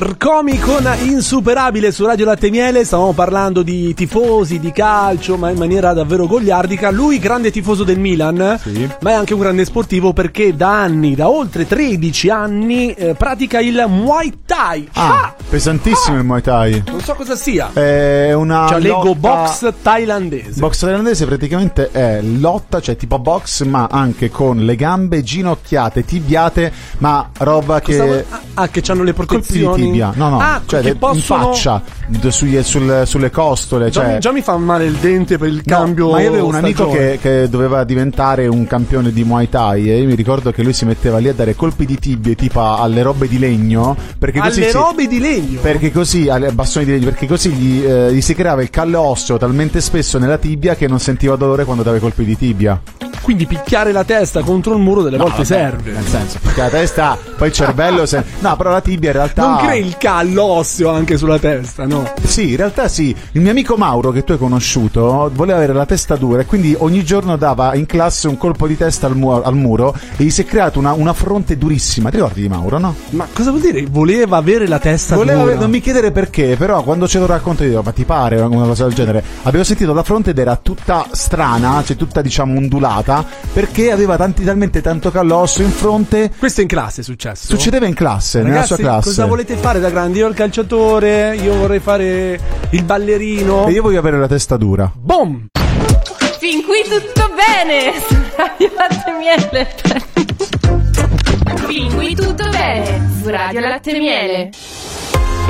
Rcomi con Insuperabile su Radio Latte e Miele. Stavamo parlando di tifosi, di calcio, ma in maniera davvero goliardica. Lui grande tifoso del Milan, sì, ma è anche un grande sportivo perché da anni, da oltre 13 anni, pratica il Muay Thai. Pesantissimo il Muay Thai. Non so cosa sia. È una cioè, leggo lotta... box thailandese. Box thailandese praticamente è lotta, cioè tipo box, ma anche con le gambe ginocchiate, tibiate, ma roba che... che hanno le protezioni. Colpi di tibia. No, cioè che possono... in faccia, sulle costole. Già mi fa male il dente per il cambio. Ma io avevo un amico che doveva diventare un campione di Muay Thai e io mi ricordo che lui si metteva lì a dare colpi di tibie tipo alle robe di legno, perché così robe di legno? Perché così, alle bastoni di legno, perché così gli si creava il callo osseo talmente spesso nella tibia che non sentiva dolore quando dava i colpi di tibia. Quindi picchiare la testa contro il muro delle volte serve. Nel senso, picchiare la testa, poi il cervello no, però la tibia in realtà non crei il callo osseo anche sulla testa, no? Sì, in realtà sì. Il mio amico Mauro, che tu hai conosciuto, voleva avere la testa dura e quindi ogni giorno dava in classe un colpo di testa al muro e gli si è creata una fronte durissima. Ti ricordi di Mauro, no? Ma cosa vuol dire? Voleva avere la testa dura? Non mi chiedere perché, però quando ce lo racconto io dico, ma ti pare una cosa del genere? Avevo sentito la fronte ed era tutta strana, cioè tutta diciamo ondulata, perché aveva talmente tanto callo osseo in fronte. Questo in classe è successo? Succedeva in classe, ragazzi, nella sua classe. Cosa volete fare da grandi? Io il calciatore, io vorrei fare il ballerino. E io voglio avere la testa dura. Boom! Fin qui tutto bene su Radio Latte e Miele. Fin qui tutto bene su Radio Latte e Miele.